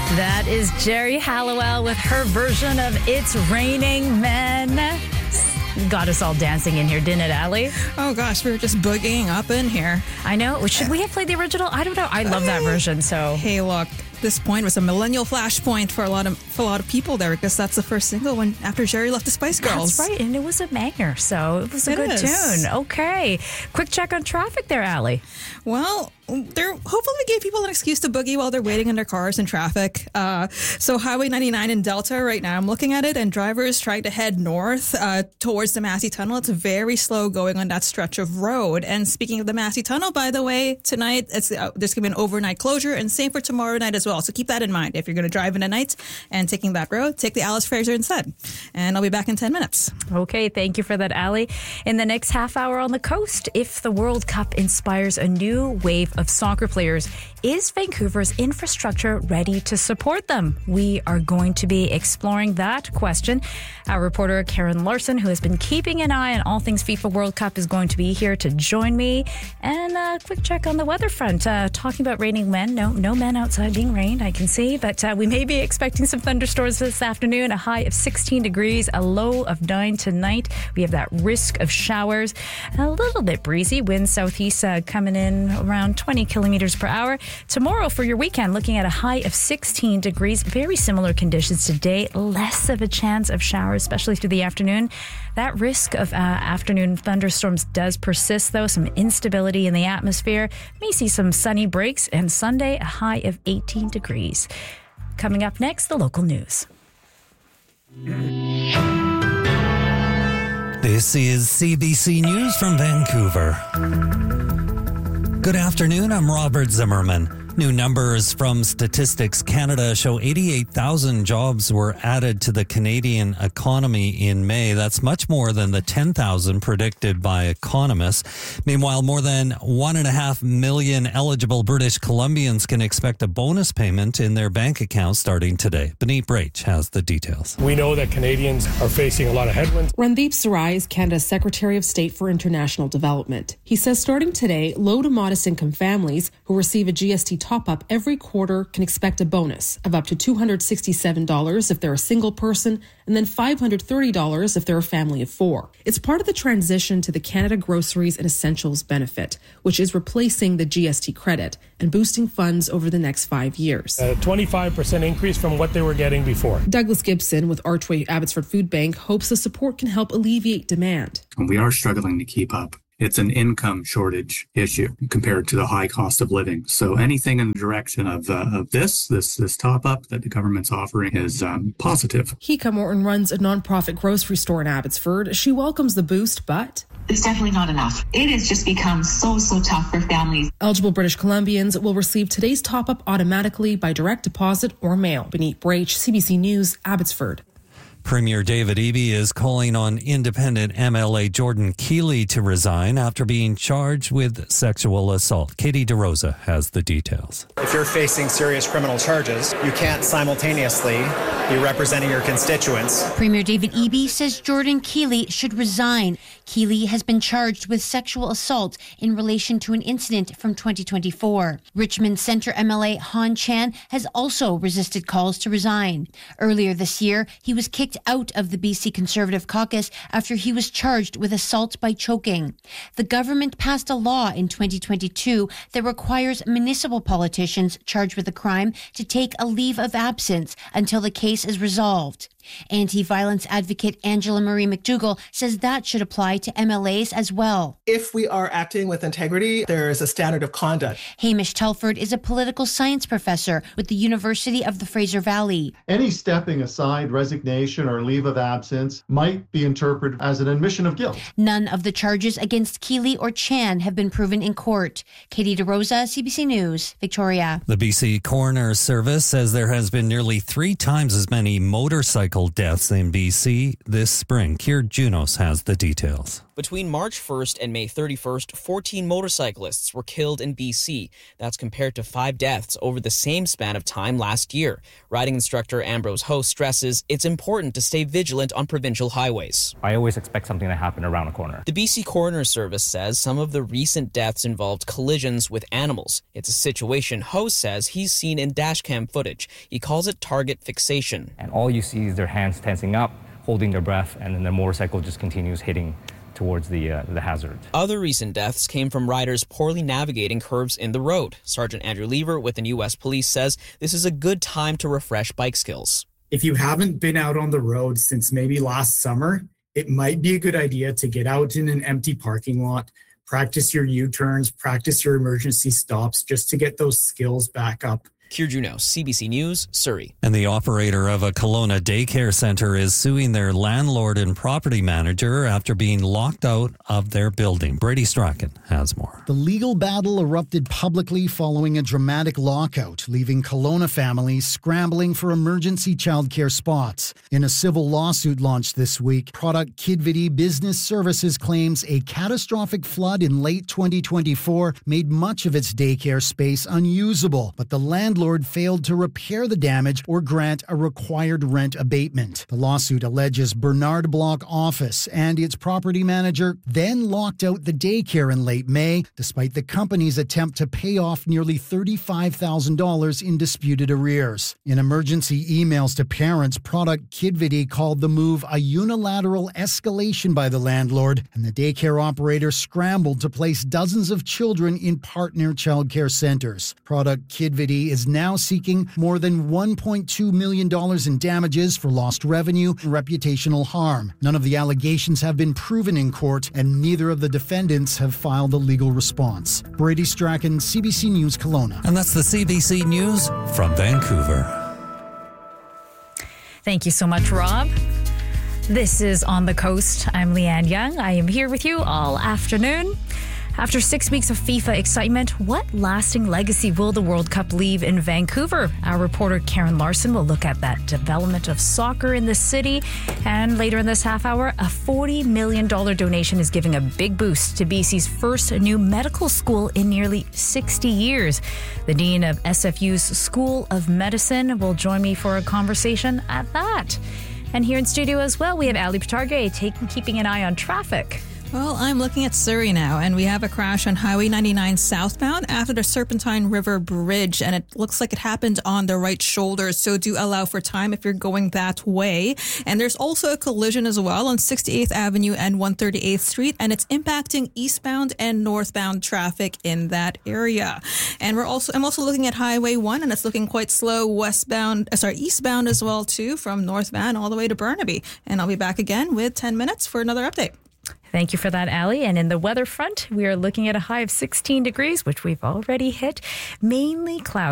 That is Jerry Halliwell with her version of It's Raining Men. Got us all dancing in here, didn't it, Allie? Oh, gosh, we were just boogieing up in here. I know. Should we have played the original? I don't know. I love that version, so... Hey, look, this point was a millennial flashpoint for a lot of people there, because that's the first single after Jerry left the Spice Girls. That's right, and it was a banger, so it was a good tune. Okay. Quick check on traffic there, Allie. Well, hopefully we gave people an excuse to boogie while they're waiting in their cars in traffic. So Highway 99 in Delta right now, I'm looking at it, and drivers trying to head north towards the Massey Tunnel. It's very slow going on that stretch of road. And speaking of the Massey Tunnel, by the way, tonight there's going to be an overnight closure, and same for tomorrow night as well. So keep that in mind. If you're going to drive in at night and taking that road, take the Alice Fraser instead. And I'll be back in 10 minutes. Okay, thank you for that, Allie. In the next half hour on the coast, if the World Cup inspires a new wave of soccer players, is Vancouver's infrastructure ready to support them? We are going to be exploring that question. Our reporter Karen Larson, who has been keeping an eye on all things FIFA World Cup, is going to be here to join me. And a quick check on the weather front. Talking about raining men. No men outside being rained, I can see. But we may be expecting some thunderstorms this afternoon. A high of 16 degrees, a low of 9 tonight. We have that risk of showers. A little bit breezy. Wind southeast coming in around 20 kilometers per hour. Tomorrow for your weekend, looking at a high of 16 degrees. Very similar conditions today. Less of a chance of showers, especially through the afternoon. That risk of afternoon thunderstorms does persist, though. Some instability in the atmosphere. May see some sunny breaks. And Sunday, a high of 18 degrees. Coming up next, the local news. This is CBC News from Vancouver. Good afternoon, I'm Robert Zimmerman. New numbers from Statistics Canada show 88,000 jobs were added to the Canadian economy in May. That's much more than the 10,000 predicted by economists. Meanwhile, more than 1.5 million eligible British Columbians can expect a bonus payment in their bank accounts starting today. Beneat Brach has the details. We know that Canadians are facing a lot of headwinds. Randeep Sarai is Canada's Secretary of State for International Development. He says starting today, low to modest income families who receive a GST top-up every quarter can expect a bonus of up to $267 if they're a single person, and then $530 if they're a family of four. It's part of the transition to the Canada Groceries and Essentials benefit, which is replacing the GST credit and boosting funds over the next 5 years. A 25% increase from what they were getting before. Douglas Gibson with Archway Abbotsford Food Bank hopes the support can help alleviate demand. We are struggling to keep up. It's an income shortage issue compared to the high cost of living. So anything in the direction of this top up that the government's offering is positive. Hika Morton runs a nonprofit grocery store in Abbotsford. She welcomes the boost, but it's definitely not enough. It has just become so tough for families. Eligible British Columbians will receive today's top up automatically by direct deposit or mail. Beneat Brach, CBC News, Abbotsford. Premier David Eby is calling on independent MLA Jordan Keeley to resign after being charged with sexual assault. Katie DeRosa has the details. If you're facing serious criminal charges, you can't simultaneously be representing your constituents. Premier David Eby says Jordan Keeley should resign. Keeley has been charged with sexual assault in relation to an incident from 2024. Richmond Centre MLA Han Chan has also resisted calls to resign. Earlier this year, he was kicked out of the BC Conservative caucus after he was charged with assault by choking. The government passed a law in 2022 that requires municipal politicians charged with a crime to take a leave of absence until the case is resolved. Anti-violence advocate Angela Marie McDougall says that should apply to MLAs as well. If we are acting with integrity, there is a standard of conduct. Hamish Telford is a political science professor with the University of the Fraser Valley. Any stepping aside, resignation or leave of absence might be interpreted as an admission of guilt. None of the charges against Keeley or Chan have been proven in court. Katie DeRosa, CBC News, Victoria. The BC Coroner's Service says there has been nearly 3 times as many motorcycle vehicle deaths in BC this spring. Keir Junos has the details. Between March 1st and May 31st, 14 motorcyclists were killed in BC. That's compared to 5 deaths over the same span of time last year. Riding instructor Ambrose Ho stresses it's important to stay vigilant on provincial highways. I always expect something to happen around a corner. The BC Coroner's Service says some of the recent deaths involved collisions with animals. It's a situation Ho says he's seen in dashcam footage. He calls it target fixation. And all you see is their hands tensing up, holding their breath, and then the motorcycle just continues hitting towards the hazard. Other recent deaths came from riders poorly navigating curves in the road. Sergeant Andrew Lever with the U.S. Police says this is a good time to refresh bike skills. If you haven't been out on the road since maybe last summer, it might be a good idea to get out in an empty parking lot, practice your U-turns, practice your emergency stops, just to get those skills back up. Keir Junos, CBC News, Surrey. And the operator of a Kelowna daycare center is suing their landlord and property manager after being locked out of their building. Brady Strachan has more. The legal battle erupted publicly following a dramatic lockout, leaving Kelowna families scrambling for emergency childcare spots. In a civil lawsuit launched this week, Product Kidvidi Business Services claims a catastrophic flood in late 2024 made much of its daycare space unusable, but the landlord failed to repair the damage or grant a required rent abatement. The lawsuit alleges Bernard Block Office and its property manager then locked out the daycare in late May, despite the company's attempt to pay off nearly $35,000 in disputed arrears. In emergency emails to parents, Product Kidvidi called the move a unilateral escalation by the landlord, and the daycare operator scrambled to place dozens of children in partner childcare centers. Product Kidvidi is now seeking more than $1.2 million in damages for lost revenue and reputational harm. None of the allegations have been proven in court, and neither of the defendants have filed a legal response. Brady Strachan, CBC News, Kelowna. And that's the CBC News from Vancouver. Thank you so much, Rob. This is On the Coast. I'm Leanne Young. I am here with you all afternoon. After 6 weeks of FIFA excitement, what lasting legacy will the World Cup leave in Vancouver? Our reporter Karen Larson will look at that development of soccer in the city. And later in this half hour, a $40 million donation is giving a big boost to BC's first new medical school in nearly 60 years. The Dean of SFU's School of Medicine will join me for a conversation at that. And here in studio as well, we have Ali Patargay keeping an eye on traffic. Well, I'm looking at Surrey now, and we have a crash on Highway 99 southbound after the Serpentine River Bridge, and it looks like it happened on the right shoulder, so do allow for time if you're going that way. And there's also a collision as well on 68th Avenue and 138th Street, and it's impacting eastbound and northbound traffic in that area. And I'm also looking at Highway 1, and it's looking quite slow eastbound as well, too, from North Van all the way to Burnaby. And I'll be back again with 10 minutes for another update. Thank you for that, Ali. And in the weather front, we are looking at a high of 16 degrees, which we've already hit. Mainly cloudy.